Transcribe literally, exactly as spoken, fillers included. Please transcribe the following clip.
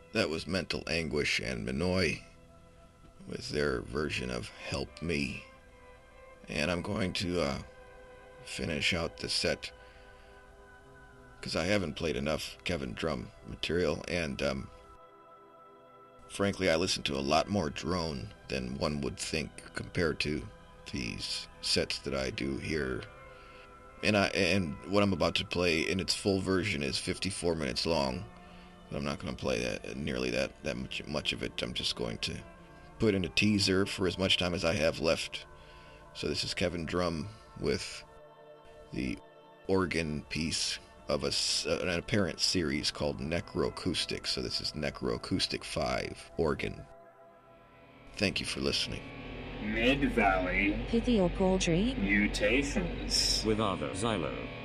That was Mental Anguish and Minoy with their version of Help Me. And I'm going to uh, finish out the set because I haven't played enough Kevin Drum material, and um, frankly, I listen to a lot more drone than one would think compared to these sets that I do here. And I and what I'm about to play in its full version is fifty-four minutes long. But I'm not going to play that nearly that that much much of it. I'm just going to put in a teaser for as much time as I have left. So this is Kevin Drum with the organ piece of a, an apparent series called Necroacoustic. So this is Necroacoustic five, organ. Thank you for listening. Mid-Valley Pythiopauldry Mutations with Arthur Zylo.